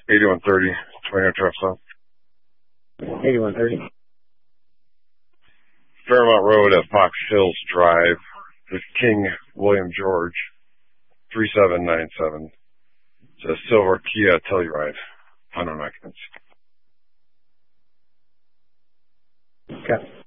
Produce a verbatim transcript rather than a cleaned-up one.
eighty-one thirty, twenty-nine Drive South. eighty-one thirty. Fairmount Road at Fox Hills Drive with King William George, three seven nine seven. It's a silver Kia Telluride, unknown occupants. Okay.